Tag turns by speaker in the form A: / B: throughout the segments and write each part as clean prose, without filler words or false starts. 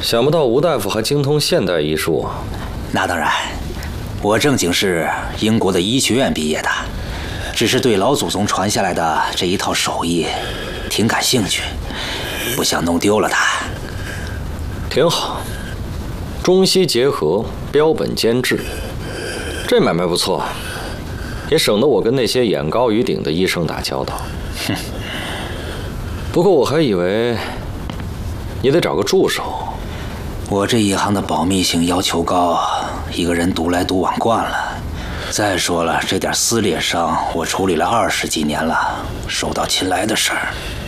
A: 想不到吴大夫还精通现代医术啊！
B: 那当然，我正经是英国的医学院毕业的，只是对老祖宗传下来的这一套手艺挺感兴趣，不想弄丢了它。
A: 挺好，中西结合，标本兼治，这买卖不错，也省得我跟那些眼高于顶的医生打交道。
B: 哼。
A: 不过我还以为你得找个助手。
B: 我这一行的保密性要求高，一个人独来独往惯了。再说了，这点撕裂伤我处理了20几年了，手到擒来的事儿。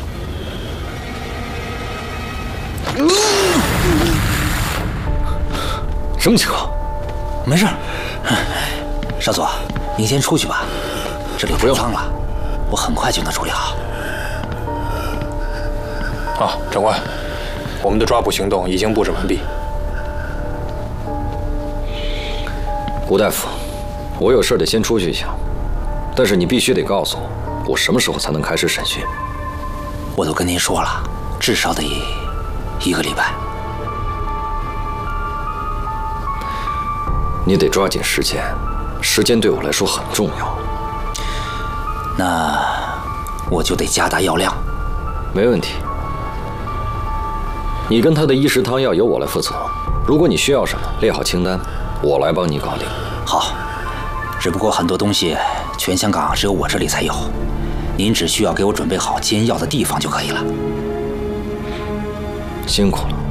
A: 什么情况？
B: 没事。少佐，您先出去吧，这里不用脏了，我很快就能处理好。
C: 啊，长官，我们的抓捕行动已经布置完毕。
A: 吴大夫，我有事得先出去一下，但是你必须得告诉我，我什么时候才能开始审讯？
B: 我都跟您说了，至少得1个礼拜。
A: 你得抓紧时间，时间对我来说很重要。
B: 那我就得加大药量。
A: 没问题。你跟他的衣食汤药由我来负责，如果你需要什么，列好清单，我来帮你搞定。
B: 好，只不过很多东西全香港只有我这里才有，您只需要给我准备好煎药的地方就可以了。
A: 辛苦了。